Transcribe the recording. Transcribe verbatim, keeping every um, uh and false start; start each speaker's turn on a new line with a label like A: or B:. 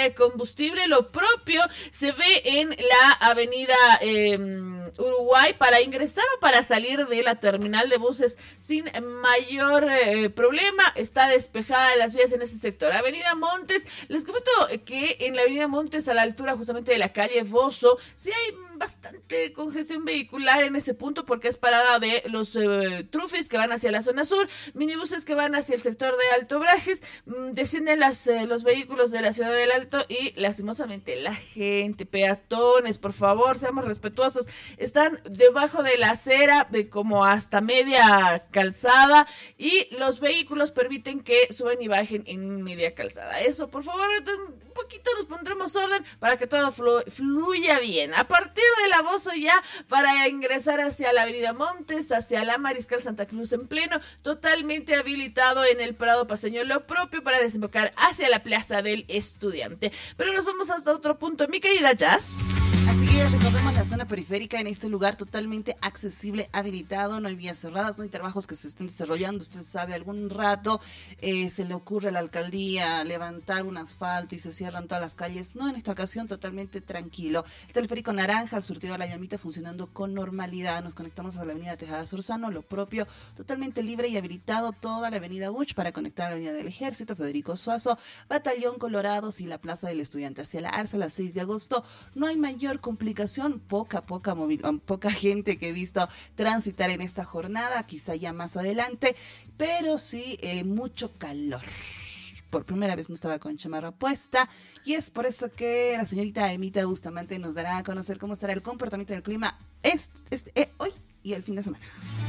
A: eh, combustible. Lo propio se ve en la avenida eh, Uruguay para ingresar o para salir de la terminal de buses sin mayor eh, problema. Está despejada las vías en este sector. Avenida Montes, les comento que en la avenida Montes, a la altura justamente de la calle Bozo, sí hay bastante congestión vehicular en ese punto porque es parada de los eh, trufis que van hacia la zona sur, minibuses que van hacia el sector de Alto Brajes, mmm, descienden las, eh, los vehículos de la ciudad del Alto y lastimosamente la gente, peatones, por favor, seamos respetuosos, están debajo de la acera de como hasta media calzada y los vehículos permiten que suben y bajen en media calzada. Eso, por favor, un poquito nos pondremos orden para que todo flu- fluya bien. A partir de la Bozo ya para ingresar hacia la avenida Montes, hacia la Mariscal Santa Cruz en pleno, totalmente habilitado en el Prado Paseño, lo propio para desembocar hacia la Plaza del Estudiante. Pero nos vamos hasta otro punto, mi querida Jazz.
B: Así es, recorremos la zona periférica en este lugar totalmente accesible, habilitado, no hay vías cerradas, no hay trabajos que se estén desarrollando. Usted sabe, algún rato eh, se le ocurre a la alcaldía levantar un asfalto y se cierran todas las calles. No, en esta ocasión totalmente tranquilo. El teleférico naranja, el surtido de la llamita funcionando con normalidad. Nos conectamos a la avenida Tejada Surzano, lo propio, totalmente libre y habilitado toda la avenida Buch para conectar a la avenida del Ejército, Federico Suazo, Batallón Colorados y la Plaza del Estudiante. Hacia la Arza, a las seis de agosto, no hay mayor complicación, poca, poca, móvil, poca gente que he visto transitar en esta jornada, quizá ya más adelante, pero sí eh, mucho calor. Por primera vez no estaba con chamarra puesta y es por eso que la señorita Emita Bustamante nos dará a conocer cómo estará el comportamiento del clima este, este, eh, hoy y el fin de semana.